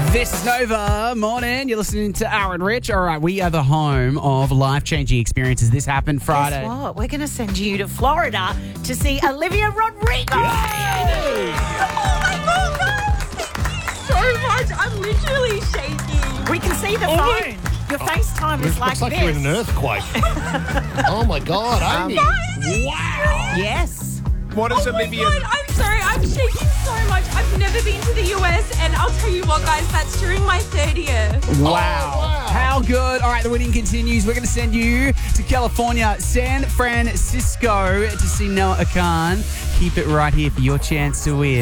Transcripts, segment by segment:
This is Nova Morning. You're listening to Aaron Rich. All right, we are the home of life-changing experiences. This happened Friday. Guess what? We're going to send you to Florida to see Olivia Rodrigo. Oh my God, guys! Thank you so much. I'm literally shaking. We can see the phone. Your FaceTime is like Looks like this. you're in an earthquake. Oh my God, Amy. Wow. Yes. What is Oh my Olivia? God, I'm sorry. I'm shaking so much. I've never been to the US, and I'll tell you what, guys, that's during my 30th. Wow. How good. All right, the winning continues. We're going to send you to California, San Francisco to see Noah Khan. Keep it right here for your chance to win.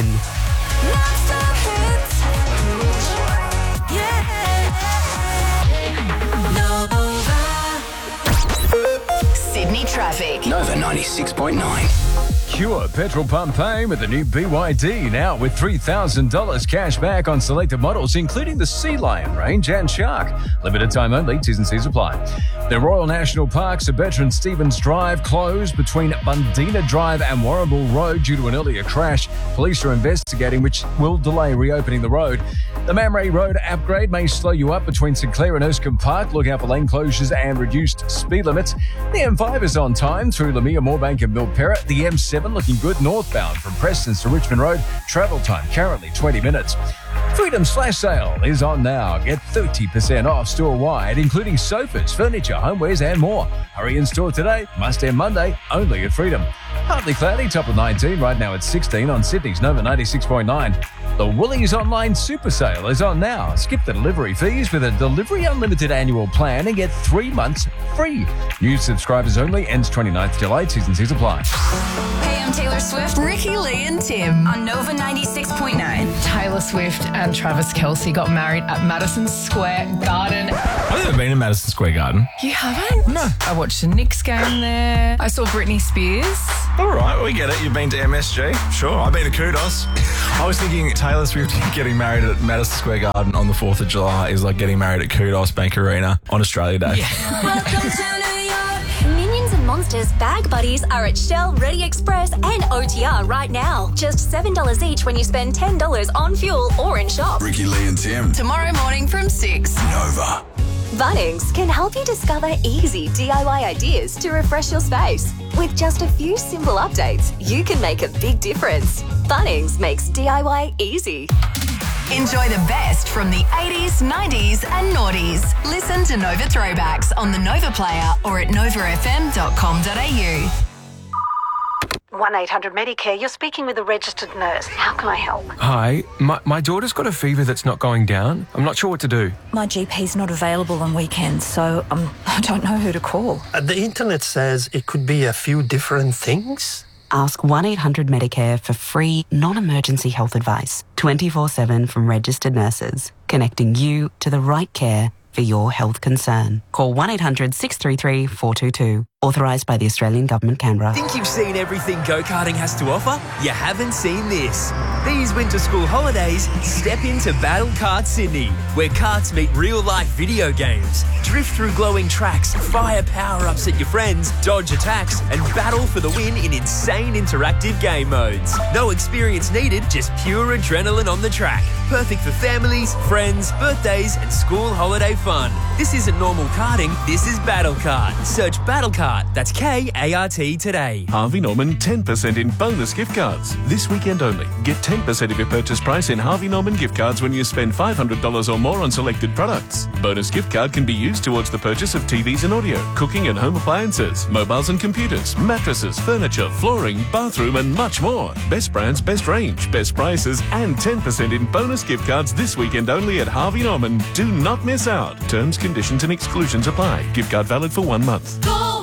Sydney traffic. Nova 96.9. Cure Petrol Pump Pay with the new BYD now with $3,000 cash back on selected models, including the Sea Lion range and Shark. Limited time only, T's and C's apply. The Royal National Parks at Bertrand Stevens Drive closed between Bundina Drive and Warrable Road due to an earlier crash. Police are investigating, which will delay reopening the road. The Mamre Road upgrade may slow you up between St Clair and Erskine Park. Look out for lane closures and reduced speed limits. The M5 is on time through Lamia, Moorebank and Milperra. The M7 looking good northbound from Prestons to Richmond Road. Travel time currently 20 minutes. Freedom Slash Sale is on now. Get 30% off store-wide, including sofas, furniture, homewares and more. Hurry in store today. Must end Monday, only at Freedom. Partly cloudy, top of 19. Right now it's 16 on Sydney's Nova 96.9. The Woolies Online Super Sale is on now. Skip the delivery fees with a Delivery Unlimited annual plan and get 3 months free. New subscribers only. Ends 29th July. T's and C's apply. Hey, I'm Taylor Swift, Ricky Lee and Tim on Nova 96.9. Taylor Swift and Travis Kelce got married at Madison Square Garden. I've never been to Madison Square Garden. You haven't? No. I watched the Knicks game there. I saw Britney Spears. All right, we get it. You've been to MSG. Sure, I've been to Kudos. I was thinking Taylor Swift getting married at Madison Square Garden on the 4th of July is like getting married at Kudos Bank Arena on Australia Day. Yeah. Welcome to New York. Minions and Monsters bag buddies are at Shell, Ready Express and OTR right now. Just $7 each when you spend $10 on fuel or in shop. Ricky Lee and Tim. Tomorrow morning from 6. Nova. Bunnings can help you discover easy DIY ideas to refresh your space. With just a few simple updates, you can make a big difference. Bunnings makes DIY easy. Enjoy the best from the 80s, 90s and noughties. Listen to Nova Throwbacks on the Nova Player or at novafm.com.au. 1-800-Medicare. You're speaking with a registered nurse. How can I help? Hi, my daughter's got a fever that's not going down. I'm not sure what to do. My GP's not available on weekends, so I don't know who to call. The internet says it could be a few different things. Ask 1-800-Medicare for free, non-emergency health advice, 24/7 from registered nurses, connecting you to the right care for your health concern. Call 1-800-633-422. Authorised by the Australian Government, Canberra. Think you've seen everything go-karting has to offer? You haven't seen this. These winter school holidays, step into Battle Kart Sydney, where karts meet real-life video games. Drift through glowing tracks, fire power-ups at your friends, dodge attacks, and battle for the win in insane interactive game modes. No experience needed, just pure adrenaline on the track. Perfect for families, friends, birthdays, and school holiday fun. This isn't normal karting, this is Battle Kart. Search Battle Kart. That's KART today. Harvey Norman 10% in bonus gift cards. This weekend only. Get 10% of your purchase price in Harvey Norman gift cards when you spend $500 or more on selected products. Bonus gift card can be used towards the purchase of TVs and audio, cooking and home appliances, mobiles and computers, mattresses, furniture, flooring, bathroom and much more. Best brands, best range, best prices and 10% in bonus gift cards this weekend only at Harvey Norman. Do not miss out. Terms, conditions and exclusions apply. Gift card valid for 1 month.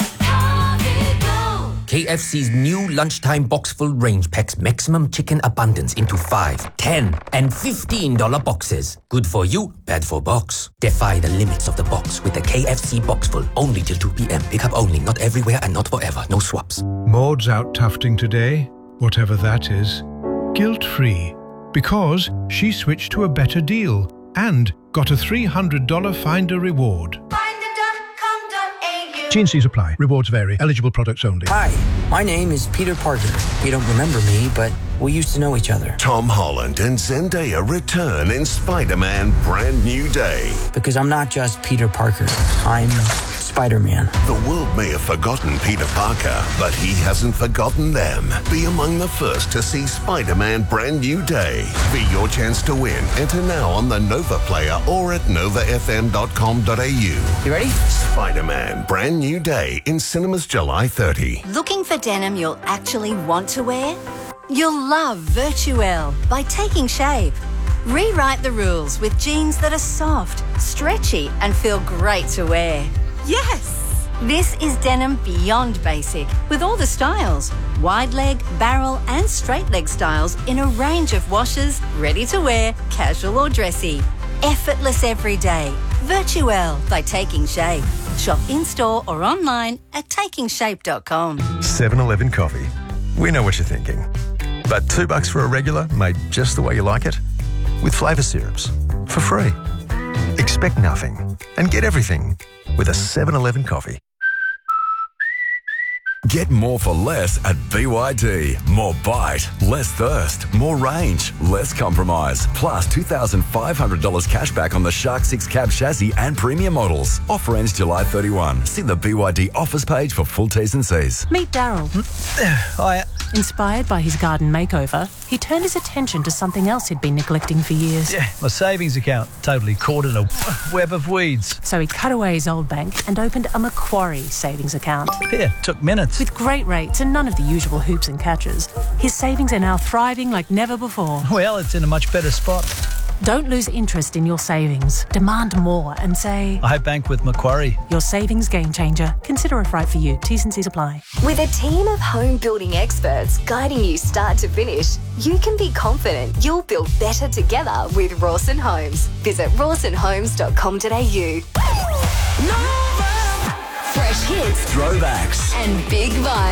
KFC's new lunchtime box-full range packs maximum chicken abundance into 5, 10 and $15 boxes. Good for you, bad for box. Defy the limits of the box with the KFC box-full. Only till 2 p.m. Pick up only, not everywhere and not forever. No swaps. Maud's out tufting today, whatever that is. Guilt-free, because she switched to a better deal and got a $300 Finder reward. T&Cs apply. Rewards vary. Eligible products only. Hi, my name is Peter Parker. You don't remember me, but we used to know each other. Tom Holland and Zendaya return in Spider-Man Brand New Day. Because I'm not just Peter Parker. I'm Spider-Man. The world may have forgotten Peter Parker, but he hasn't forgotten them. Be among the first to see Spider-Man Brand New Day. Be your chance to win. Enter now on the Nova Player or at novafm.com.au. You ready? Spider-Man Brand New Day in cinemas July 30. Looking for denim you'll actually want to wear? You'll love Virtuelle by Taking Shape. Rewrite the rules with jeans that are soft, stretchy, and feel great to wear. Yes! This is denim beyond basic, with all the styles. Wide leg, barrel, and straight leg styles in a range of washes, ready to wear, casual or dressy. Effortless every day. Virtuelle by Taking Shape. Shop in-store or online at takingshape.com. 7-Eleven coffee. We know what you're thinking. But $2 for a regular made just the way you like it? With flavour syrups. For free. Expect nothing and get everything with a 7-Eleven coffee. Get more for less at BYD. More bite, less thirst, more range, less compromise. Plus $2,500 cash back on the Shark 6 cab chassis and premium models. Offer ends July 31. See the BYD offers page for full T's and C's. Meet Daryl. Hiya. Inspired by his garden makeover, he turned his attention to something else he'd been neglecting for years. Yeah, my savings account. Totally caught in a web of weeds. So he cut away his old bank and opened a Macquarie savings account. Yeah, took minutes. With great rates and none of the usual hoops and catches, his savings are now thriving like never before. Well, it's in a much better spot. Don't lose interest in your savings. Demand more and say, I bank with Macquarie. Your savings game changer. Consider if right for you. T's and C's apply. With a team of home building experts guiding you start to finish, you can be confident you'll build better together with Rawson Homes. Visit rawsonhomes.com.au. Fresh hits, Throwbacks, and big vibes.